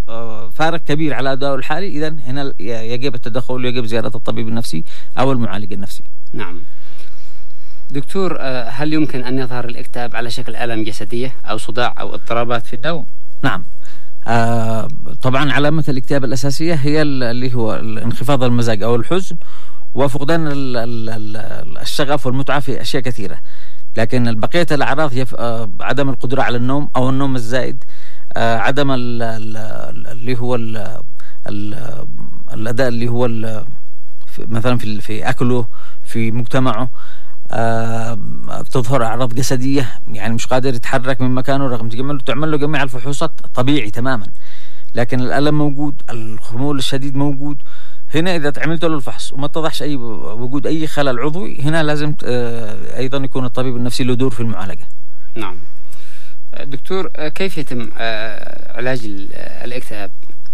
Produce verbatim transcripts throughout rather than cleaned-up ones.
فارق كبير على أدائه الحالي، إذا هنا يجب التدخل ويجب زيارة الطبيب النفسي أو المعالج النفسي. نعم دكتور، هل يمكن أن يظهر الاكتئاب على شكل ألم جسدية أو صداع أو اضطرابات في النوم؟ نعم، آه طبعا علامة الاكتئاب الأساسية هي اللي هو انخفاض المزاج أو الحزن وفقدان الشغف والمتعة في أشياء كثيرة، لكن بقية الأعراض هي عدم القدرة على النوم أو النوم الزائد، آه عدم ال ال اللي هو ال ال الأداء اللي هو مثلا في في أكله في مجتمعه، آه تظهر أعراض جسدية، يعني مش قادر يتحرك من مكانه رغم تجمل تعمل له جميع الفحوصات طبيعي تماما، لكن الألم موجود، الخمول الشديد موجود. هنا إذا عملت له الفحص وما اتضحش أي وجود أي خلل عضوي، هنا لازم آه أيضا يكون الطبيب النفسي له دور في المعالجة. نعم دكتور، كيف يتم آه علاج الاكتئاب؟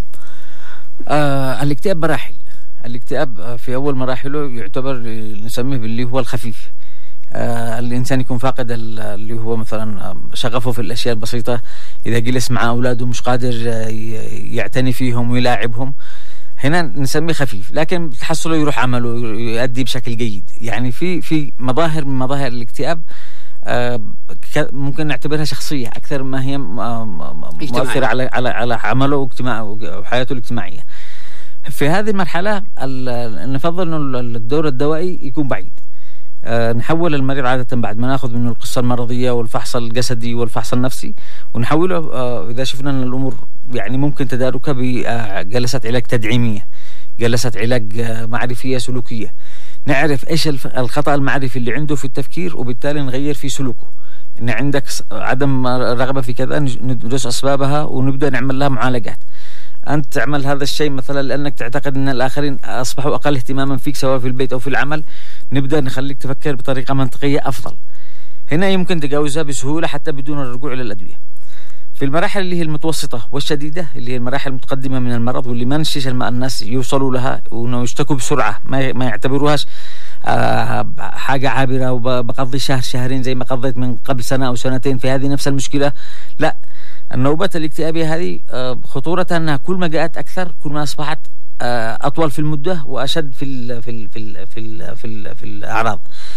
آه الاكتئاب مراحل. الاكتئاب في أول مراحله يعتبر نسميه باللي هو الخفيف، آه الإنسان يكون فاقد اللي هو مثلا شغفه في الأشياء البسيطة، إذا جلس مع أولاده مش قادر يعتني فيهم ويلاعبهم، هنا نسميه خفيف، لكن تحصله يروح عمله يؤدي بشكل جيد. يعني في في مظاهر من مظاهر الاكتئاب آه ممكن نعتبرها شخصية أكثر ما هي مؤثرة على على على عمله واجتماعه وحياته الاجتماعية. في هذه المرحلة نفضل أن الدور الدوائي يكون بعيد، أه نحول المريض عادة بعد ما ناخذ منه القصة المرضية والفحص الجسدي والفحص النفسي، ونحوله أه إذا شفنا أن الأمور يعني ممكن تداركها بجلسات علاج تدعيمية، جلسات علاج معرفية سلوكية، نعرف إيش الخطأ المعرفي اللي عنده في التفكير وبالتالي نغير في سلوكه. إن عندك عدم رغبة في كذا ندرس أسبابها ونبدأ نعمل لها معالجات. أنت تعمل هذا الشيء مثلا لأنك تعتقد أن الآخرين أصبحوا أقل اهتماما فيك سواء في البيت أو في العمل، نبدأ نخليك تفكر بطريقة منطقية أفضل. هنا يمكن تجاوزها بسهولة حتى بدون الرجوع إلى الأدوية. في المراحل اللي هي المتوسطة والشديدة اللي هي المراحل المتقدمة من المرض واللي ما نشيش الناس يوصلوا لها ويشتكوا بسرعة، ما ما يعتبروهاش آه حاجة عابرة وبقضي شهر شهرين زي ما قضيت من قبل سنة أو سنتين في هذه نفس المشكلة. لا، النوبات الاكتئابية هذه خطورتها أنها كل ما جاءت أكثر كل ما أصبحت أطول في المدة وأشد في ال في ال في ال في ال في, ال في الأعراض.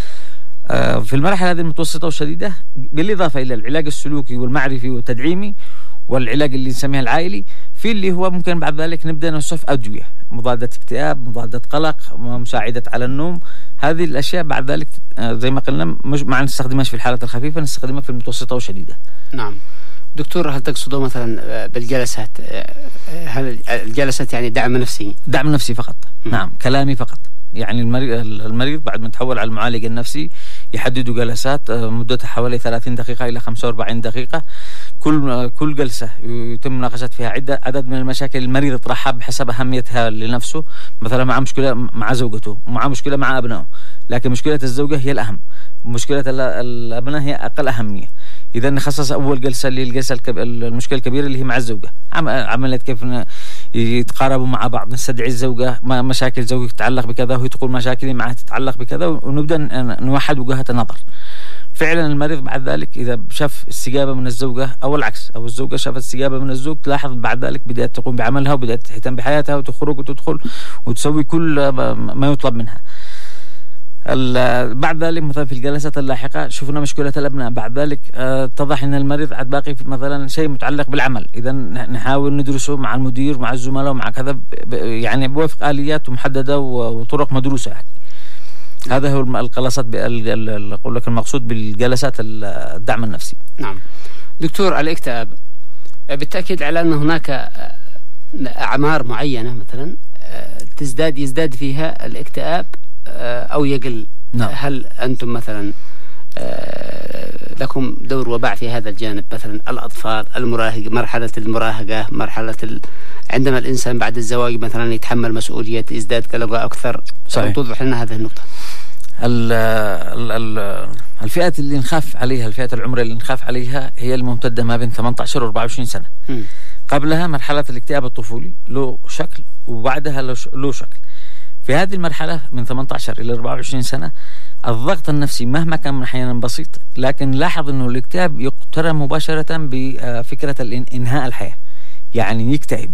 في المراحل هذه المتوسطة والشديدة بالإضافة إلى العلاج السلوكي والمعرفي والتدعيمي والعلاج اللي نسميه العائلي، في اللي هو ممكن بعد ذلك نبدأ نوصف أدوية مضادة اكتئاب، مضادة قلق، مساعدة على النوم. هذه الأشياء بعد ذلك زي ما قلنا مش ما نستخدمهاش في الحالات الخفيفة، نستخدمها في المتوسطة والشديدة. نعم دكتور، هل تقصدوا مثلا بالجلسات، هل الجلسات يعني دعم نفسي؟ دعم نفسي فقط. م. نعم، كلامي فقط. يعني المريض المريض بعد ما يتحول على المعالج النفسي يحددوا جلسات مدتها حوالي ثلاثين دقيقة إلى خمسة وأربعين دقيقة، كل كل جلسة يتم مناقشة فيها عدة عدد من المشاكل المريض يطرحها بحسب أهميتها لنفسه. مثلا مع مشكلة مع زوجته، مع مشكلة مع أبنائه، لكن مشكلة الزوجة هي الأهم، مشكلة الأبناء هي أقل أهمية. إذا نخصص أول جلسة للجلسة الكب... المشكلة الكبيرة اللي هي مع الزوجة، عم... عملت كيف يتقاربوا مع بعض، نستدعي الزوجة ما مشاكل زوجك تتعلق بكذا وهي تقول مشاكلي معها تتعلق بكذا، ونبدأ نوحد وجهات النظر. فعلا المريض بعد ذلك إذا شاف استجابة من الزوجة أو العكس أو الزوجة شافت استجابة من الزوج، تلاحظ بعد ذلك بدأت تقوم بعملها وبدأت تهتم بحياتها وتخرج وتدخل وتسوي كل ما يطلب منها. بعد ذلك مثلا في الجلسات اللاحقة شفنا مشكلة الأبناء، بعد ذلك اتضح أن المريض عاد باقي مثلا شيء متعلق بالعمل، إذا نحاول ندرسه مع المدير مع الزملاء ومع كذا، يعني بوفق آليات محددة وطرق مدروسة. يعني هذا هو الجلسات أقول لك المقصود بالجلسات الدعم النفسي. نعم دكتور، الاكتئاب بالتأكيد على أن هناك أعمار معينة مثلا تزداد يزداد فيها الاكتئاب أو يقل. نعم. هل أنتم مثلا لكم دور وباع في هذا الجانب؟ مثلا الأطفال، المراهق، مرحلة المراهقة، مرحلة ال... عندما الإنسان بعد الزواج مثلا يتحمل مسؤولية يزداد قلقه أكثر. صحيح. توضح لنا هذه النقطة. ال ال الفئات اللي نخاف عليها، الفئات العمرية اللي نخاف عليها هي الممتدة ما بين ثمانية عشر و أربعة وعشرين سنة. م. قبلها مرحلة الاكتئاب الطفولي له شكل وبعدها له شكل. في هذه المرحلة من ثمانية عشر إلى أربعة وعشرين سنة الضغط النفسي مهما كان أحيانا بسيط، لكن لاحظ أنه الاكتئاب يقترن مباشرة بفكرة إنهاء الحياة، يعني يكتئب